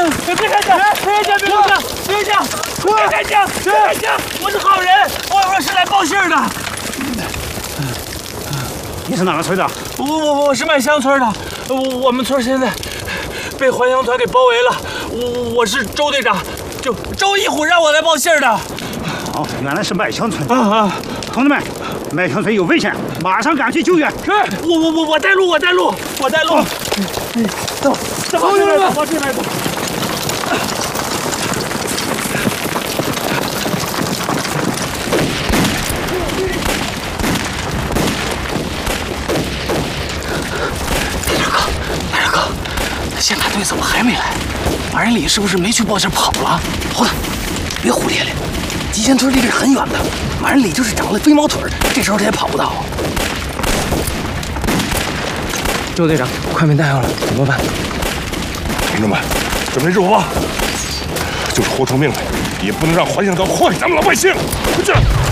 别开枪！别开枪！别开枪！别开枪！别开枪！别开枪！我是好人，我是来报信的。 你是哪个村的？ 我是麦乡村的。我们村现在被还乡团给包围了。我是周队长，就周一虎让我来报信的。 哦，原来是麦乡村。 同志们，麦乡村有危险，马上赶去救援。 是，我带路。走，同志们，往这边走。大帅哥，县大队怎么还没来？马仁礼是不是没去报信跑了？胡子，别胡咧咧。集贤村离这很远的，马仁礼就是长了飞毛腿，这时候他也跑不到。周队长，快没弹药了，怎么办？ 同志们，准备入发，就是豁出命来，也不能让还乡团祸害咱们老百姓。快去！